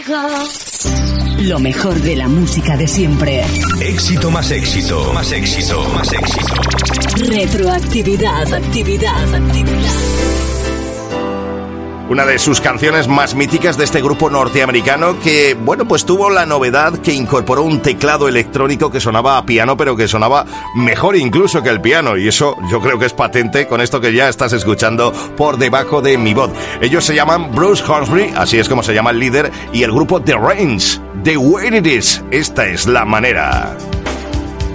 Lo mejor de la música de siempre. Éxito más éxito, más éxito, más éxito. Retroactividad, actividad. Una de sus canciones más míticas de este grupo norteamericano que, bueno, pues tuvo la novedad que incorporó un teclado electrónico que sonaba a piano, pero que sonaba mejor incluso que el piano. Y eso yo creo que es patente con esto que ya estás escuchando por debajo de mi voz. Ellos se llaman Bruce Hornsby, así es como se llama el líder, y el grupo The Range, The Way It Is. Esta es la manera.